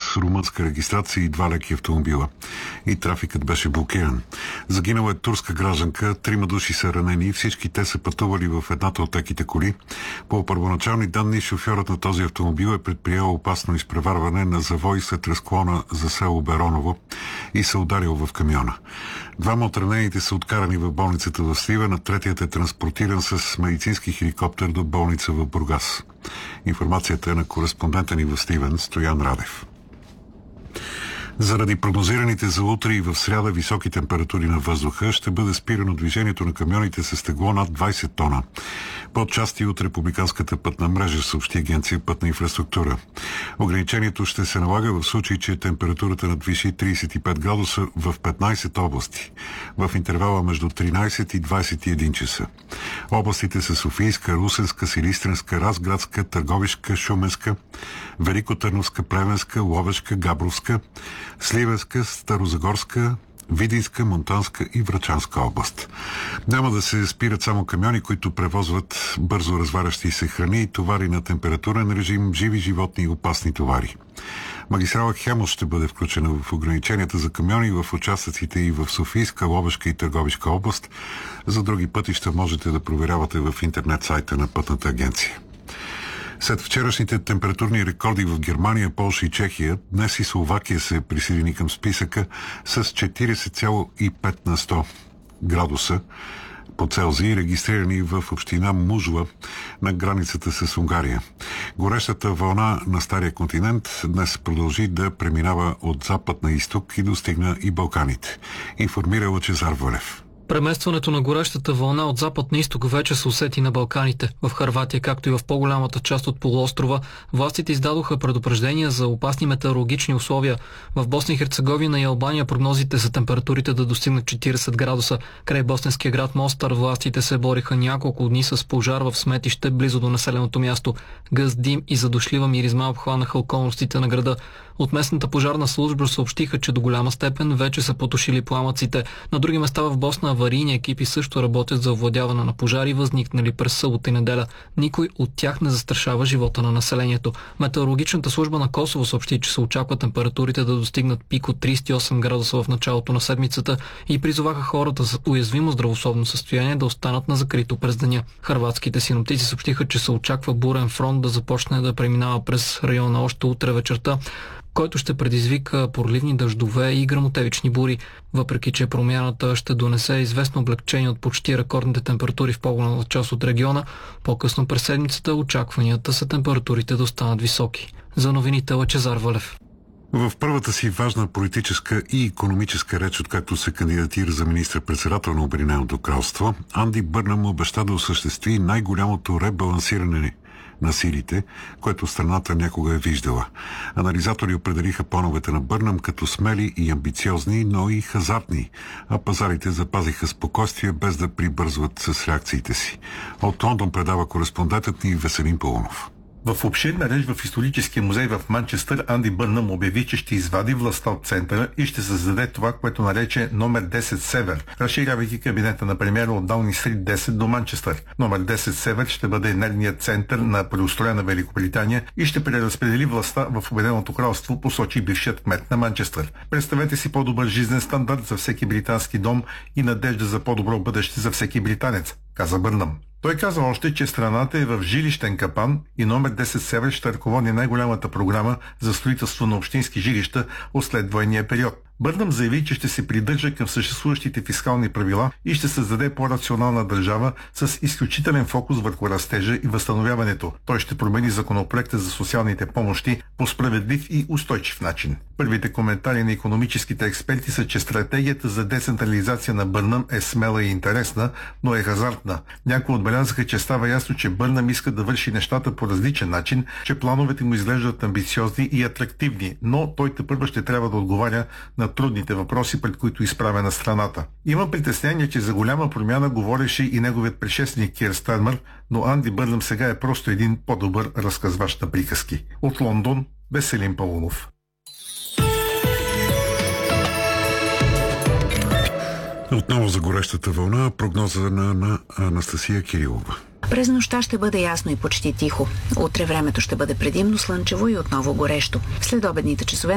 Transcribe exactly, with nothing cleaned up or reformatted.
румънска регистрация и два леки автомобила. И трафикът беше блокиран. Загинала е турска гражданка, трима души са ранени и всички те са пътували в едната от леките коли. По първоначални данни, шофьорът на този автомобил е предприел опасно изпреварване на завой след разклона за село Бероново и се ударил в камиона. Двама от ранените са откарани в болницата в Сливен, а третият е транспортиран с медицински хеликоптер до болница в Бургас. Информацията е на кореспондента ни в Сливен Стоян Радев. Заради прогнозираните за утре и в сряда високи температури на въздуха ще бъде спирано движението на камионите с тегло над двайсет тона по части от републиканската пътна мрежа, съобщи агенция Пътна инфраструктура. Ограничението ще се налага в случай, че температурата надвиши трийсет и пет градуса в петнайсет области, в интервала между тринайсет и двайсет и един часа. Областите са Софийска, Русенска, Силистренска, Разградска, Търговишка, Шуменска, Великотърновска, Плевенска, Ловешка, Габровска, Сливенска, Старозагорска, Видинска, Монтанска и Врачанска област. Няма да се спират само камиони, които превозват бързо развалящи се храни и товари на температурен режим, живи животни и опасни товари. Магистрала Хемус ще бъде включена в ограниченията за камиони в участъците и в Софийска, Ловешка и Търговишка област. За други пътища можете да проверявате в интернет сайта на Пътната агенция. След вчерашните температурни рекорди в Германия, Полша и Чехия, днес и Словакия се присъедини към списъка с четирийсет цяло и пет на сто градуса по Целзий, регистрирани в община Мужла на границата с Унгария. Горещата вълна на Стария континент днес продължи да преминава от запад на изток и достигна и Балканите. Информира Лъчезар Вълев. Преместването на горещата вълна от запад на изток вече се усети на Балканите. В Хърватия, както и в по-голямата част от полуострова, властите издадоха предупреждения за опасни метеорологични условия. В Босна и Херцеговина и Албания прогнозите за температурите да достигнат четирийсет градуса. Край босненския град Мостар властите се бориха няколко дни с пожар в сметище близо до населеното място. Гъст дим и задушлива миризма обхванаха околностите на града. От местната пожарна служба съобщиха, че до голяма степен вече са потушили пламъците. На други места в Босна аварийни екипи също работят за овладяване на пожари, възникнали през събота и неделя. Никой от тях не застрашава живота на населението. Метеорологичната служба на Косово съобщи, че се очаква температурите да достигнат пик от трийсет и осем градуса в началото на седмицата и призоваха хората с уязвимо здравословно състояние да останат на закрито през деня. Хърватските синоптици съобщиха, че се очаква бурен фронт да започне да преминава през района още утре вечерта, който ще предизвика проливни дъждове и гръмотевични бури. Въпреки че промяната ще донесе известно облегчение от почти рекордните температури в по-голямата част от региона, по-късно през седмицата очакванията са температурите да останат високи. За новините Лъчезар Вълев. В първата си важна политическа и икономическа реч, откакто се кандидатира за министър-председател на Обединеното кралство, Анди Бърнъм обеща да осъществи най-голямото ребалансиране на силите, което страната някога е виждала. Анализатори определиха плановете на Бърнъм като смели и амбициозни, но и хазартни, а пазарите запазиха спокойствие без да прибързват с реакциите си. От Лондон предава кореспондентът ни Веселин Полунов. В обширна реч в историческия музей в Манчестър Анди Бърнъм обяви, че ще извади властта от центъра и ще създаде това, което нарече номер десет Север, разширявайки кабинета на премиера от Дауни Стрит десет до Манчестър. Номер десет Север ще бъде енергийният център на преустроена Великобритания и ще преразпредели властта в Обединеното кралство, посочи бившият кмет на Манчестър. Представете си по-добър жизнен стандарт за всеки британски дом и надежда за по-добро бъдеще за всеки британец, каза Бърнъм. Той каза още, че страната е в жилищен капан и номер десет Север ще ръководи най-голямата програма за строителство на общински жилища от следвоенния период. Бърнъм заяви, че ще се придържа към съществуващите фискални правила и ще създаде по-рационална държава с изключителен фокус върху растежа и възстановяването. Той ще промени законопроекта за социалните помощи по справедлив и устойчив начин. Първите коментари на икономическите експерти са, че стратегията за децентрализация на Бърнъм е смела и интересна, но е хазартна. Някои отбелязаха, че става ясно, че Бърнъм иска да върши нещата по различен начин, че плановете му изглеждат амбициозни и атрактивни, но той тепърва ще трябва да отговаря на трудните въпроси, пред които изправя на страната. Има притеснение, че за голяма промяна говореше и неговият предшественик Кир Стармър, но Анди Бърнъм сега е просто един по-добър разказващ на приказки. От Лондон, Веселин Паунов. Отново за горещата вълна, прогноза на, на Анастасия Кирилова. През нощта ще бъде ясно и почти тихо. Утре времето ще бъде предимно слънчево и отново горещо. В следобедните часове